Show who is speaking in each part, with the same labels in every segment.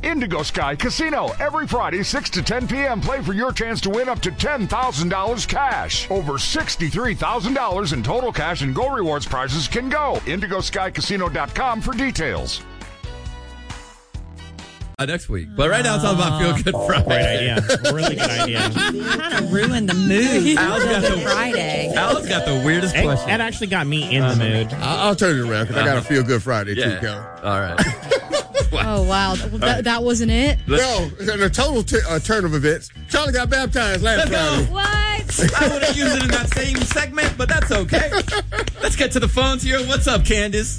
Speaker 1: Indigo Sky Casino. Every Friday, 6 to 10 p.m. Play for your chance to win up to $10,000 cash. Over $63,000 in total cash and Go Rewards prizes can go. IndigoSkyCasino.com for details.
Speaker 2: Next week. But right now it's all about Feel Good Friday.
Speaker 3: Great idea. Really good idea.
Speaker 4: Kind of ruined the mood. Friday.
Speaker 2: Alan's got the weirdest question.
Speaker 3: That actually got me in the mood.
Speaker 5: I'll turn it around because I got a Feel Good Friday too, Kelly.
Speaker 2: All right.
Speaker 6: Oh, wow. That wasn't it?
Speaker 5: No, the total turn of events. Charlie got baptized last Friday.
Speaker 6: What?
Speaker 2: I would have used it in that same segment, but that's okay. Let's get to the phones here. What's up, Candace?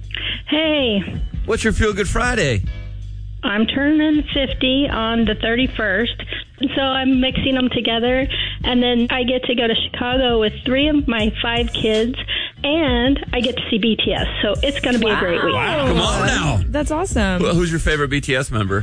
Speaker 7: Hey,
Speaker 2: What's your Feel Good Friday?
Speaker 7: I'm turning 50 on the 31st, so I'm mixing them together, and then I get to go to Chicago with 3 of my 5 kids, and I get to see BTS, so it's going to be a great week.
Speaker 2: Wow. Come on now.
Speaker 6: That's awesome.
Speaker 2: Who's your favorite BTS member?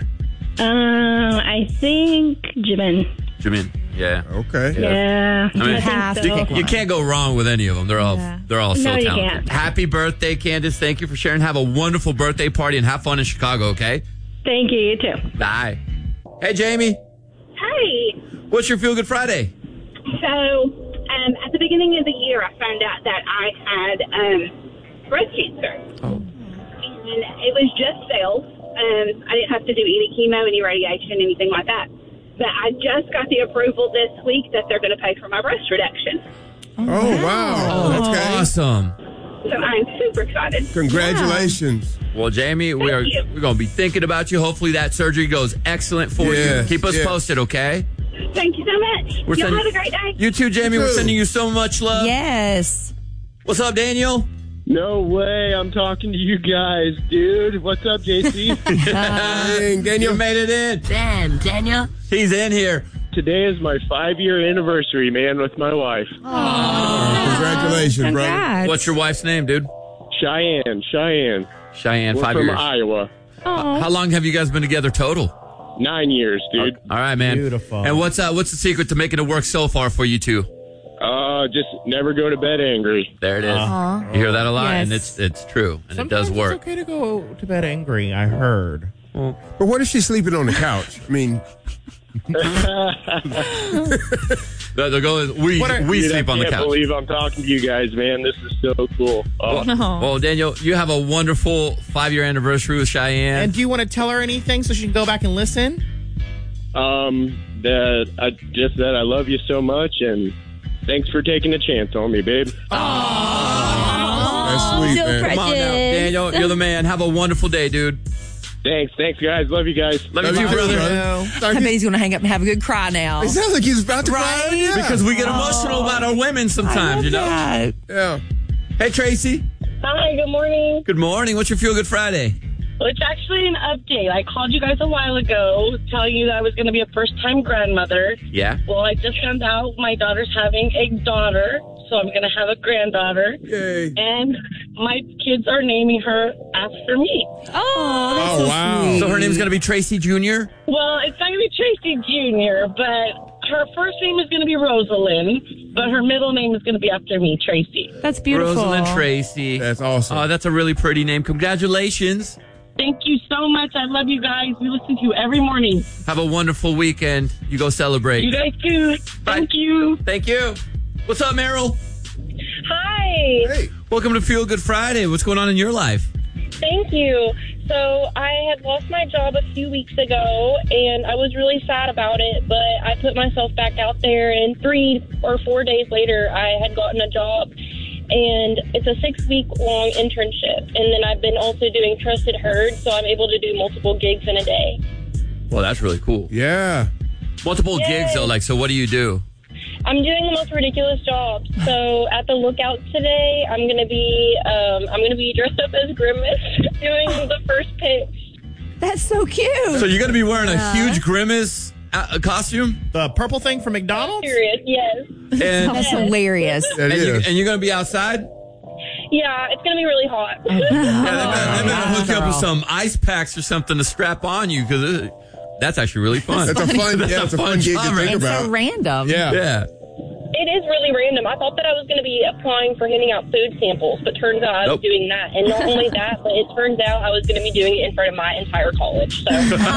Speaker 7: I think Jimin.
Speaker 2: Jimin. Yeah.
Speaker 5: Okay.
Speaker 7: Yeah.
Speaker 2: I mean,
Speaker 7: I think so.
Speaker 2: You can't go wrong with any of them. They're all so
Speaker 7: No, you
Speaker 2: talented.
Speaker 7: can't.
Speaker 2: Happy birthday, Candace. Thank you for sharing. Have a wonderful birthday party and have fun in Chicago, okay?
Speaker 7: Thank you. You too.
Speaker 2: Bye. Hey, Jamie.
Speaker 8: Hey.
Speaker 2: What's your Feel Good Friday?
Speaker 8: So, at the beginning of the year, I found out that I had breast cancer.
Speaker 2: Oh.
Speaker 8: And it was just cells. I didn't have to do any chemo, any radiation, anything like that. But I just got the approval this week that they're going to pay for my breast reduction.
Speaker 5: Oh, wow. That's great.
Speaker 2: Awesome.
Speaker 8: So I'm super excited.
Speaker 5: Congratulations.
Speaker 2: Well, Jamie, we're going to be thinking about you. Hopefully that surgery goes excellent for you. Keep us posted, okay?
Speaker 8: Thank you so much. Y'all have a great day.
Speaker 2: You too, Jamie. We're sending you so much love.
Speaker 6: Yes.
Speaker 2: What's up, Daniel?
Speaker 9: No way. I'm talking to you guys, dude. What's up, JC?
Speaker 5: Dang, Daniel.
Speaker 2: You made it in.
Speaker 4: Damn, Daniel.
Speaker 2: He's in here.
Speaker 9: Today is my 5-year anniversary, man, with my wife.
Speaker 5: Congratulations, brother.
Speaker 2: What's your wife's name, dude?
Speaker 9: Cheyenne.
Speaker 2: Cheyenne,
Speaker 9: We're
Speaker 2: 5
Speaker 9: from
Speaker 2: years.
Speaker 9: Iowa.
Speaker 2: How long have you guys been together total?
Speaker 9: 9 years, dude.
Speaker 2: All right, man.
Speaker 3: Beautiful.
Speaker 2: And what's the secret to making it work so far for you two?
Speaker 9: Just never go to bed angry.
Speaker 2: There it is. You hear that a lot, and it's true, and
Speaker 3: Sometimes
Speaker 2: it does work.
Speaker 3: It's okay to go to bed angry, I heard.
Speaker 5: But what if she's sleeping on the couch? I mean,
Speaker 2: They'll go, we
Speaker 9: Dude,
Speaker 2: sleep on the
Speaker 9: I
Speaker 2: couch.
Speaker 9: can't believe I'm talking to you guys, man. This is so cool.
Speaker 2: Well, Daniel, you have a wonderful 5-year anniversary with Cheyenne.
Speaker 3: And do you want to tell her anything so she can go back and listen?
Speaker 9: That I love you so much, and thanks for taking a chance on me, babe.
Speaker 5: that's sweet,
Speaker 6: so
Speaker 5: man.
Speaker 2: Come on now, Daniel, you're the man. Have a wonderful day, dude.
Speaker 9: Thanks, guys. Love you guys.
Speaker 2: Love you too, brother.
Speaker 4: I bet he's going to hang up and have a good cry now.
Speaker 5: It sounds like he's about to cry. Yeah.
Speaker 2: Because we get emotional about our women sometimes, you know?
Speaker 4: That.
Speaker 5: Yeah.
Speaker 2: Hey, Tracy.
Speaker 8: Hi, good morning.
Speaker 2: Good morning. What's your Feel Good Friday?
Speaker 8: Well, it's actually an update. I called you guys a while ago telling you that I was going to be a first-time grandmother.
Speaker 2: Yeah.
Speaker 8: Well, I just found out my daughter's having a daughter, so I'm going to have a granddaughter.
Speaker 5: Yay.
Speaker 8: And my kids are naming her after me.
Speaker 6: Oh,
Speaker 5: wow.
Speaker 2: So her name's going to be Tracy Jr.?
Speaker 8: Well, it's not going to be Tracy Jr., but her first name is going to be Rosalind, but her middle name is going to be after me, Tracy.
Speaker 6: that's beautiful.
Speaker 2: Rosalind Tracy.
Speaker 5: That's awesome.
Speaker 2: Oh, that's a really pretty name. Congratulations.
Speaker 8: Thank you so much. I love you guys. We listen to you every morning.
Speaker 2: Have a wonderful weekend. You go celebrate.
Speaker 8: You guys too. Thank you.
Speaker 2: Thank you. What's up, Meryl?
Speaker 8: Hi.
Speaker 5: Hey.
Speaker 2: Welcome to Feel Good Friday. What's going on in your life?
Speaker 8: Thank you. So I had lost my job a few weeks ago, and I was really sad about it, but I put myself back out there, and 3 or 4 days later, I had gotten a job, and it's a 6-week-long internship, and then I've been also doing Trusted Herd, so I'm able to do multiple gigs in a day.
Speaker 2: Well, that's really cool.
Speaker 5: Yeah.
Speaker 2: Multiple gigs, though. Like, so what do you do?
Speaker 8: I'm doing the most ridiculous jobs. So at the Lookout today, I'm gonna be dressed up as Grimace doing the first pitch.
Speaker 6: That's so cute.
Speaker 2: So you're going to be wearing a huge Grimace costume?
Speaker 3: The purple thing from McDonald's?
Speaker 8: Serious, yes.
Speaker 2: And,
Speaker 6: That's hilarious.
Speaker 5: That is.
Speaker 2: and you're going to be outside?
Speaker 8: Yeah, it's gonna be really hot.
Speaker 2: Yeah, they better hook you up with some ice packs or something to strap on you, because that's actually really fun.
Speaker 5: That's a fun, it's a fun gig
Speaker 2: job,
Speaker 5: to think
Speaker 2: right?
Speaker 6: It's
Speaker 5: about.
Speaker 6: so random.
Speaker 5: Yeah.
Speaker 2: Yeah.
Speaker 8: It is really random. I thought that I was going to be applying for handing out food samples, but turns out I was doing that. And not only that, but it turns out I was going to be doing it in front of my entire college. So